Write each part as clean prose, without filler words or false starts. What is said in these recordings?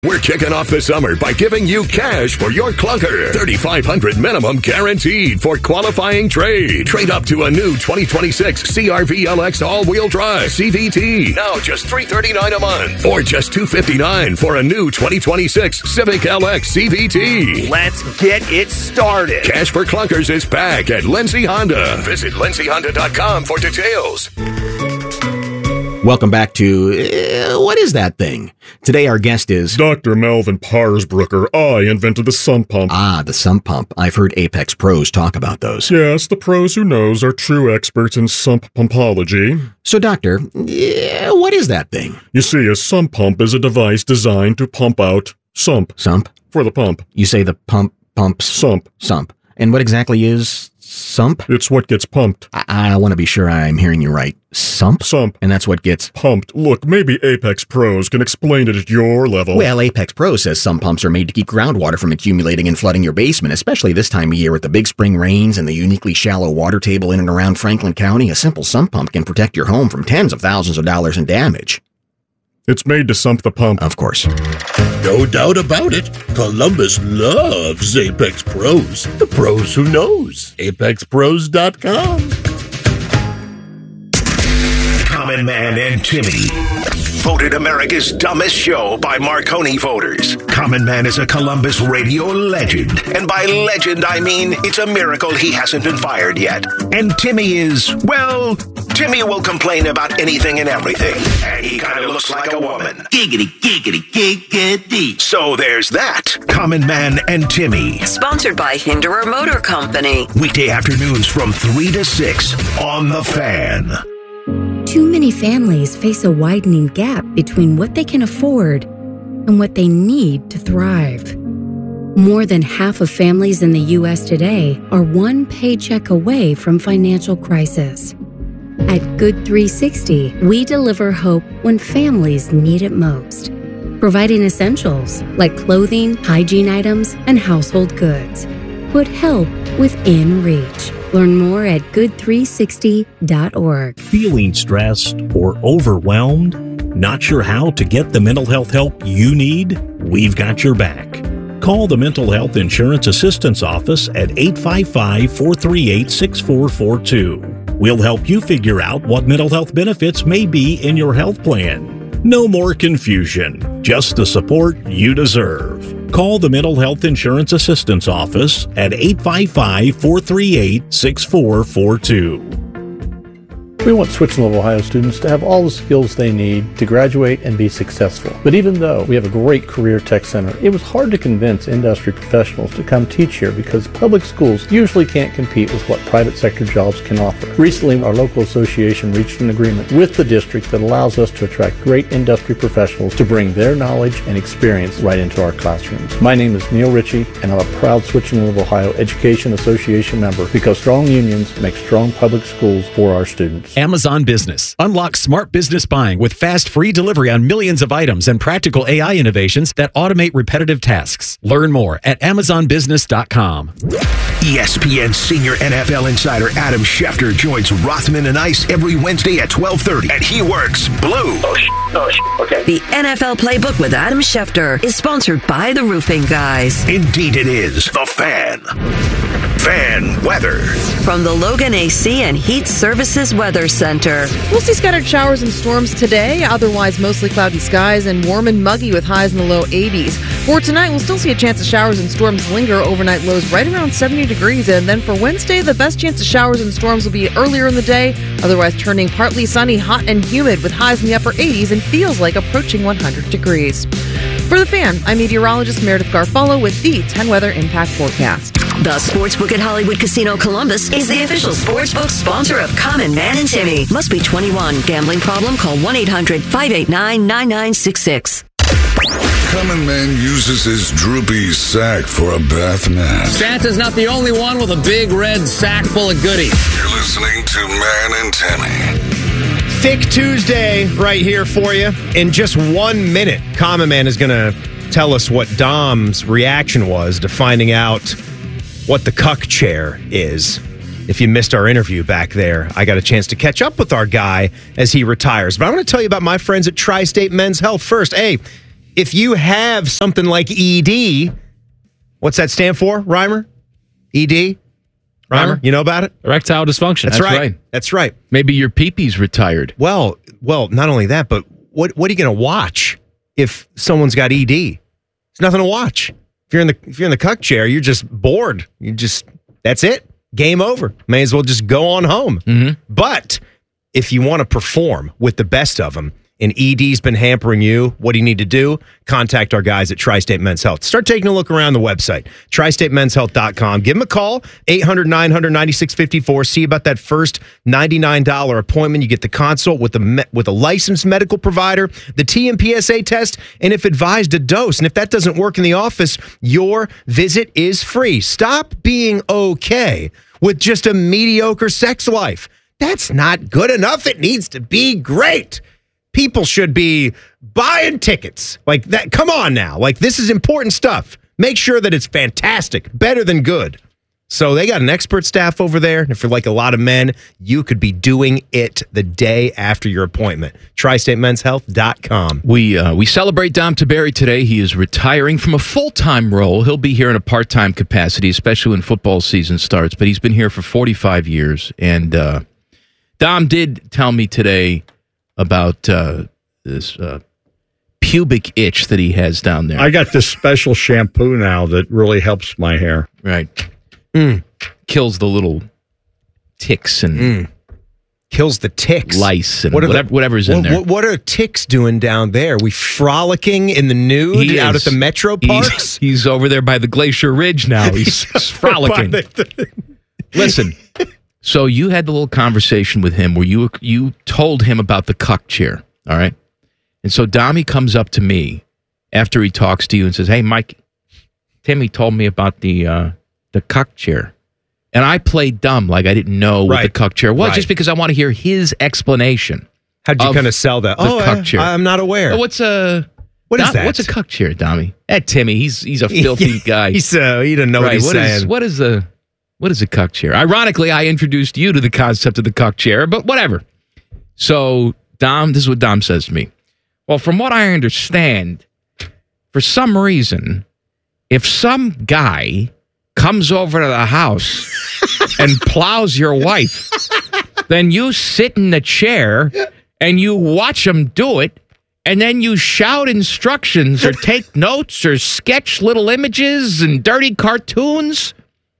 We're kicking off the summer by giving you cash for your clunker. $3,500 minimum guaranteed for qualifying trade. Trade up to a new 2026 CR-V LX all-wheel drive CVT. Now just $339 a month. Or just $259 for a new 2026 Civic LX CVT. Let's get it started. Cash for clunkers is back at Lindsay Honda. Visit lindsayhonda.com for details. Welcome back to What Is That Thing? Today our guest is Dr. Melvin Parsbrucker. I invented the sump pump. Ah, the sump pump. I've heard Apex pros talk about those. Yes, the pros who knows are true experts in sump pumpology. So, Doctor, what is that thing? You see, a sump pump is a device designed to pump out sump. Sump? For the pump. You say the pumps? Sump. Sump. And what exactly is sump? It's what gets pumped. I want to be sure I'm hearing you right. Sump? Sump. And that's what gets pumped. Look, maybe Apex Pros can explain it at your level. Well, Apex Pros says some pumps are made to keep groundwater from accumulating and flooding your basement, especially this time of year with the big spring rains and the uniquely shallow water table in and around Franklin County. A simple sump pump can protect your home from tens of thousands of dollars in damage. It's made to sump the pump. Of course. No doubt about it. Columbus loves Apex Pros. The pros who knows. ApexPros.com. Common Man and Timmy. Voted America's dumbest show by Marconi voters. Common Man is a Columbus radio legend. And by legend, I mean it's a miracle he hasn't been fired yet. And Timmy is, well, Timmy will complain about anything and everything. And he kind of looks like a woman. Giggity, giggity, giggity. So there's that. Common Man and Timmy. Sponsored by Hinderer Motor Company. Weekday afternoons from 3 to 6 on The Fan. Too many families face a widening gap between what they can afford and what they need to thrive. More than half of families in the U.S. today are one paycheck away from financial crisis. At Good 360, we deliver hope when families need it most, providing essentials like clothing, hygiene items, and household goods. Put help within reach. Learn more at good360.org. Feeling stressed or overwhelmed? Not sure how to get the mental health help you need? We've got your back. Call the Mental Health Insurance Assistance Office at 855-438-6442. We'll help you figure out what mental health benefits may be in your health plan. No more confusion, just the support you deserve. Call the Mental Health Insurance Assistance Office at 855-438-6442. We want Switchlove, Ohio students to have all the skills they need to graduate and be successful. But even though we have a great career tech center, it was hard to convince industry professionals to come teach here because public schools usually can't compete with what private sector jobs can offer. Recently, our local association reached an agreement with the district that allows us to attract great industry professionals to bring their knowledge and experience right into our classrooms. My name is Neil Ritchie, and I'm a proud Switchlove, Ohio Education Association member because strong unions make strong public schools for our students. Amazon Business. Unlock smart business buying with fast, free delivery on millions of items and practical AI innovations that automate repetitive tasks. Learn more at AmazonBusiness.com. ESPN senior NFL insider Adam Schefter joins Rothman and Ice every Wednesday at 12:30, and he works blue. Okay. The NFL Playbook with Adam Schefter is sponsored by the Roofing Guys. Indeed it is. The Fan. Fan weather. From the Logan AC and Heat Services Weather Center. We'll see scattered showers and storms today, otherwise mostly cloudy skies and warm and muggy with highs in the low 80s. For tonight, we'll still see a chance of showers and storms linger, overnight lows right around 70 degrees. And then for Wednesday, the best chance of showers and storms will be earlier in the day, otherwise turning partly sunny, hot and humid with highs in the upper 80s and feels like approaching 100 degrees. For The Fan, I'm meteorologist Meredith Garfolo with the 10 Weather Impact Forecast. The Sportsbook at Hollywood Casino Columbus is the official sportsbook sponsor of Common Man and Timmy. Must be 21. Gambling problem? Call 1-800-589-9966. Common Man uses his droopy sack for a bath mat. Santa's not the only one with a big red sack full of goodies. You're listening to Man and Timmy. Thick Tuesday right here for you. In just 1 minute, Common Man is going to tell us what Dom's reaction was to finding out what the cuck chair is. If you missed our interview back there, I got a chance to catch up with our guy as he retires. But I'm going to tell you about my friends at Tri-State Men's Health first. Hey, if you have something like ED, what's that stand for, Reimer? ED? Reimer, you know about it? Erectile dysfunction. That's right. That's right. Maybe your pee-pee's retired. Well, not only that, but what are you going to watch if someone's got ED? There's nothing to watch. If you're in the cuck chair, you're just bored. That's it. Game over. May as well just go on home. Mm-hmm. But if you want to perform with the best of them, and ED's been hampering you, what do you need to do? Contact our guys at Tri-State Men's Health. Start taking a look around the website, tristatemenshealth.com. Give them a call, 800-900-9654. See about that first $99 appointment. You get the consult with a licensed medical provider, the TMPSA test, and if advised, a dose. And if that doesn't work in the office, your visit is free. Stop being okay with just a mediocre sex life. That's not good enough. It needs to be great. People should be buying tickets like that. Come on now. Like, this is important stuff. Make sure that it's fantastic, better than good. So they got an expert staff over there. And if you're like a lot of men, you could be doing it the day after your appointment. TriStateMen'sHealth.com. We celebrate Dom Tiberi today. He is retiring from a full-time role. He'll be here in a part-time capacity, especially when football season starts. But he's been here for 45 years. And Dom did tell me today about this pubic itch that he has down there. I got this special shampoo now that really helps my hair. Right. Kills the little ticks and kills the ticks, lice, and whatever's in there. What are ticks doing down there? Are we frolicking in the nude out at the metro parks? He's over there by the Glacier Ridge now. He's frolicking. Listen. So you had the little conversation with him where you told him about the cuck chair, all right? And so Dommy comes up to me after he talks to you and says, "Hey, Mike, Timmy told me about the cuck chair." And I played dumb, like I didn't know what the cuck chair was, just because I want to hear his explanation. How'd you kind of sell that? Cuck chair. I'm not aware. What is that? What's a cuck chair, Dommy? Timmy, he's a filthy guy. He doesn't know what he's saying. What is a cuck chair? Ironically, I introduced you to the concept of the cuck chair, but whatever. So, Dom, this is what Dom says to me. Well, from what I understand, for some reason, if some guy comes over to the house and plows your wife, then you sit in the chair and you watch him do it, and then you shout instructions or take notes or sketch little images and dirty cartoons.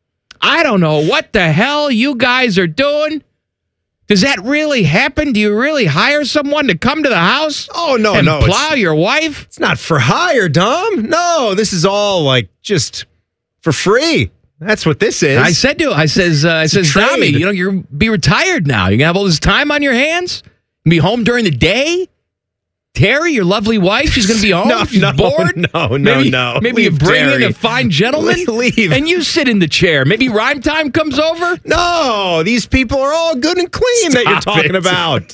I don't know what the hell you guys are doing. Does that really happen? Do you really hire someone to come to the house? Oh, no, and plow your wife? It's not for hire, Dom. No, this is all like just for free. That's what this is. I said Dommy, you'll be retired now. You're going to have all this time on your hands? Be home during the day? Terry, your lovely wife, she's going to be home? She's bored? No. Maybe you bring in a fine gentleman? Leave. And you sit in the chair. Maybe Rhyme Time comes over? No, these people are all good and clean that you're talking about.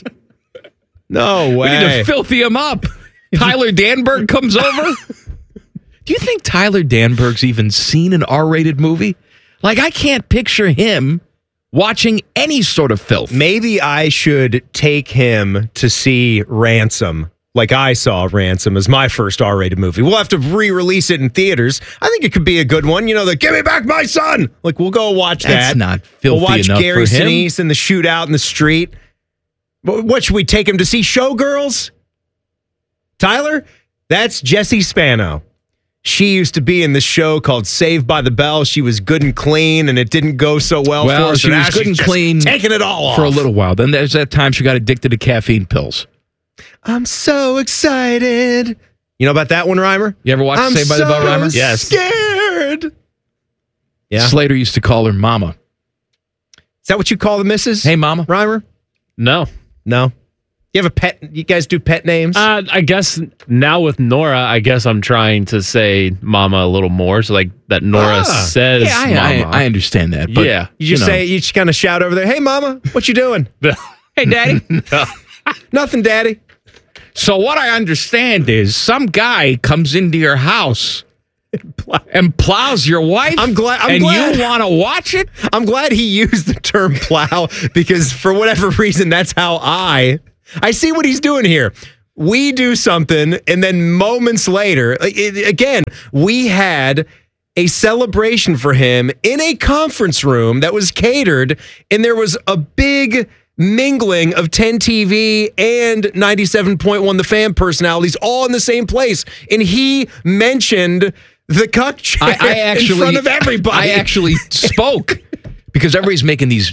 No way. We need to filthy him up. Tyler Danberg comes over? Do you think Tyler Danberg's even seen an R-rated movie? Like, I can't picture him watching any sort of filth. Maybe I should take him to see Ransom, like I saw Ransom as my first R-rated movie. We'll have to re-release it in theaters. I think it could be a good one. You know, the "Give Me Back My Son." Like, we'll go watch that. That's not filthy enough. We'll watch enough Gary for him. Sinise and the shootout in the street. What should we take him to see? Showgirls? Tyler? That's Jessie Spano. She used to be in this show called Saved by the Bell. She was good and clean, and it didn't go so well for her. She was good and clean, taking it all for off a little while. Then there's that time she got addicted to caffeine pills. I'm so excited. You know about that one, Reimer? You ever watch Saved by the Bell, Reimer? Yes. Scared. Yeah. Slater used to call her Mama. Is that what you call the missus? Hey, Mama. Reimer? No. You have a pet? You guys do pet names? I guess now with Nora, I guess I'm trying to say Mama a little more. So like that Nora says Mama. I understand that. But, yeah. You just kind of shout over there, "Hey, Mama, what you doing?" "Hey, Daddy." No. "Nothing, Daddy." So what I understand is some guy comes into your house and plows your wife. I'm glad. You want to watch it? I'm glad he used the term plow because for whatever reason, that's how I see what he's doing here. we do something, and then moments later, again, we had a celebration for him in a conference room that was catered, and there was a big mingling of 10 TV and 97.1 The Fan personalities all in the same place. And he mentioned the cuck chair in front of everybody. I actually spoke because everybody's making these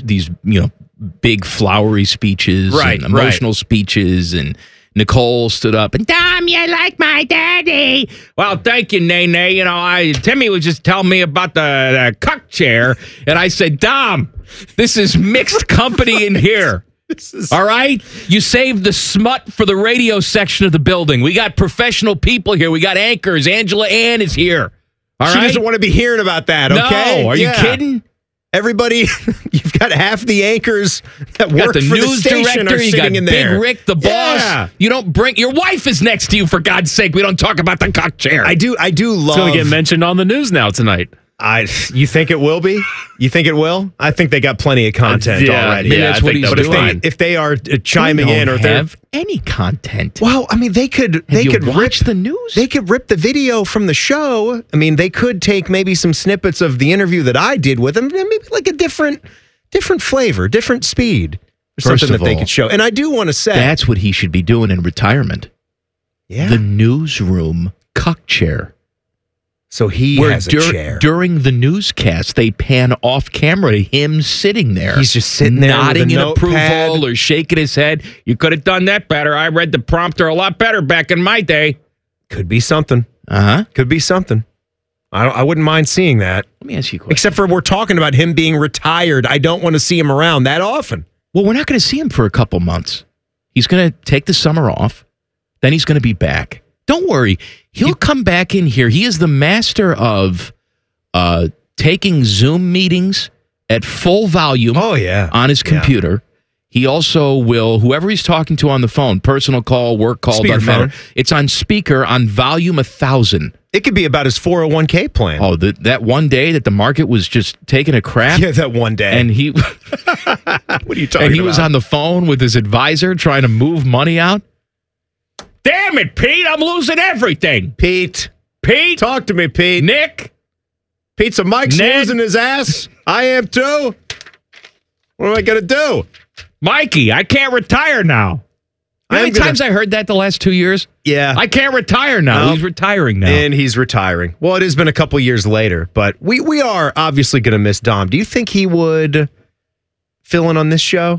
big flowery speeches and emotional speeches, and Nicole stood up and, Dom, you like my daddy. Well, thank you, Nene. Timmy was just telling me about the cuck chair, and I said, Dom, this is mixed company in here. All right? You saved the smut for the radio section of the building. We got professional people here. We got anchors. Angela Ann is here. All right? She doesn't want to be hearing about that, okay? No, are you kidding? Everybody, you've got half the anchors that work the for the news station director, are you sitting got in there. Big Rick, the boss. Yeah. You don't bring your wife is next to you, for God's sake. We don't talk about the cuck chair. I do love. It's going to get mentioned on the news now tonight. You think it will be? You think it will? I think they got plenty of content already. Maybe that's what he's doing. If they are chiming in, or they have any content. Well, I mean, they could watch the news. They could rip the video from the show. I mean, they could take maybe some snippets of the interview that I did with them, maybe like a different flavor, different speed, or something that they could show. And I do want to say that's what he should be doing in retirement. Yeah, the newsroom cuck chair. So he has a chair. During the newscast, they pan off camera to him sitting there. He's just sitting there nodding in notepad. approval or shaking his head. You could have done that better. I read the prompter a lot better back in my day. Could be something. Could be something. I wouldn't mind seeing that. Let me ask you a question. Except for we're talking about him being retired. I don't want to see him around that often. Well, we're not going to see him for a couple months. He's going to take the summer off. Then he's going to be back. Don't worry. He'll come back in here. He is the master of taking Zoom meetings at full volume on his computer. He also will, whoever he's talking to on the phone, personal call, work call, doesn't matter. It's on speaker on volume 1,000. It could be about his 401k plan. Oh, that one day that the market was just taking a crap. Yeah, that one day. And he... What are you talking about? And he was on the phone with his advisor trying to move money out. Damn it, Pete, I'm losing everything. Pete. Talk to me, Pete. Nick. Pete, so Mike's Ned. losing his ass. I am too. What am I going to do? Mikey, I can't retire now. How many times I heard that the last 2 years? Yeah. I can't retire now. He's retiring now. And he's retiring. Well, it has been a couple years later, but we are obviously going to miss Dom. Do you think he would fill in on this show?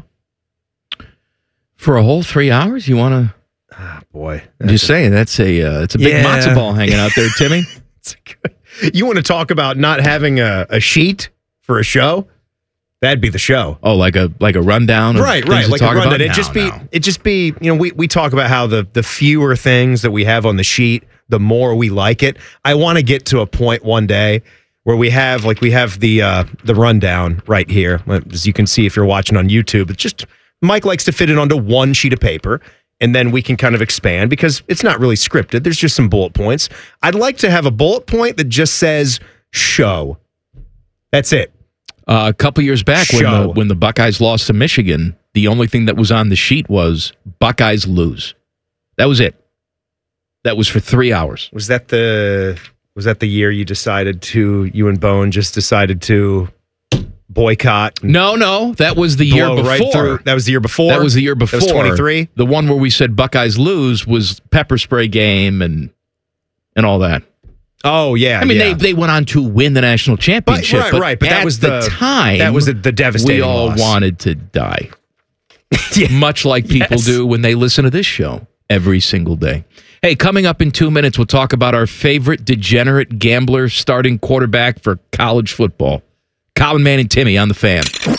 For a whole 3 hours? You want to... Boy. I'm just saying, it's a big matzo ball hanging out there, Timmy. You want to talk about not having a sheet for a show? That'd be the show. Oh, like a rundown? Right. Like a rundown. It'd just be, we talk about how the fewer things that we have on the sheet, the more we like it. I want to get to a point one day where we have the rundown right here. As you can see if you're watching on YouTube, it's just Mike likes to fit it onto one sheet of paper. And then we can kind of expand because it's not really scripted. There's just some bullet points. I'd like to have a bullet point that just says show. That's it. A couple years back when the Buckeyes lost to Michigan, the only thing that was on the sheet was Buckeyes lose. That was it. That was for 3 hours. Was that the year you and Bone just decided to boycott? No, that was the year before. That was the year before? That was the year before. That was 23? The one where we said Buckeyes lose was pepper spray game and all that. Oh, yeah. I mean, they went on to win the national championship. But that was the time. That was the devastating we all loss. wanted to die. Much like people do when they listen to this show every single day. Hey, coming up in 2 minutes, we'll talk about our favorite degenerate gambler starting quarterback for college football. Common Man and Timmy on the Fan.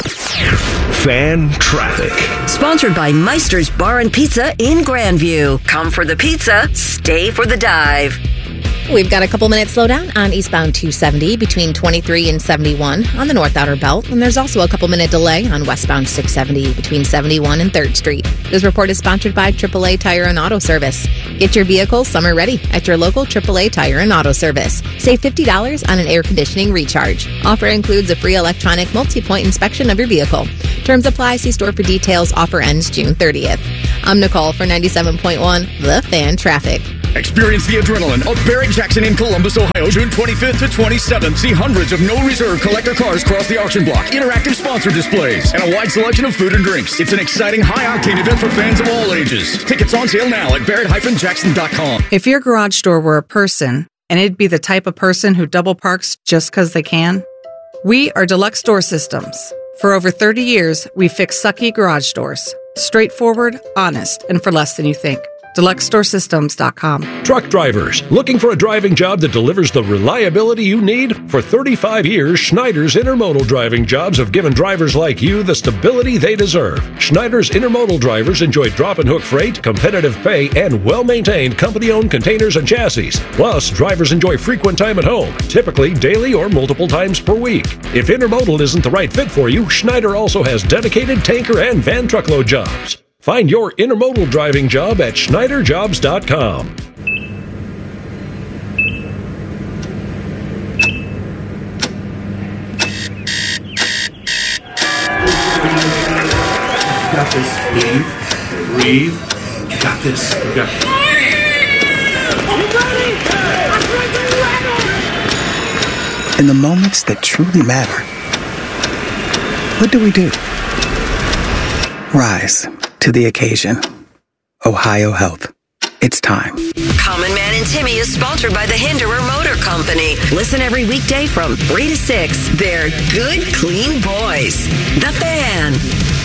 Fan traffic. Sponsored by Meister's Bar and Pizza in Grandview. Come for the pizza, stay for the dive. We've got a couple minutes slowdown on eastbound 270 between 23 and 71 on the North Outer Belt. And there's also a couple minute delay on westbound 670 between 71 and 3rd Street. This report is sponsored by AAA Tire and Auto Service. Get your vehicle summer ready at your local AAA Tire and Auto Service. Save $50 on an air conditioning recharge. Offer includes a free electronic multi-point inspection of your vehicle. Terms apply. See store for details. Offer ends June 30th. I'm Nicole for 97.1 The Fan Traffic. Experience the adrenaline of Barrett-Jackson in Columbus, Ohio, June 25th to 27th. See hundreds of no-reserve collector cars cross the auction block, interactive sponsor displays, and a wide selection of food and drinks. It's an exciting, high-octane event for fans of all ages. Tickets on sale now at barrett-jackson.com. If your garage door were a person, and it'd be the type of person who double parks just because they can, we are Deluxe Door Systems. For over 30 years, we fix sucky garage doors. Straightforward, honest, and for less than you think. DeluxeDoorSystems.com. Truck drivers, looking for a driving job that delivers the reliability you need? For 35 years, Schneider's Intermodal driving jobs have given drivers like you the stability they deserve. Schneider's Intermodal drivers enjoy drop and hook freight, competitive pay, and well-maintained company-owned containers and chassis. Plus, drivers enjoy frequent time at home, typically daily or multiple times per week. If Intermodal isn't the right fit for you, Schneider also has dedicated tanker and van truckload jobs. Find your intermodal driving job at SchneiderJobs.com. You got this. Breathe. You got this. You got this. In the moments that truly matter, what do? Rise to the occasion. Ohio Health. It's time. Common Man and Timmy is sponsored by the Hinderer Motor Company. Listen every weekday from 3 to 6. They're good, clean boys. The Fan.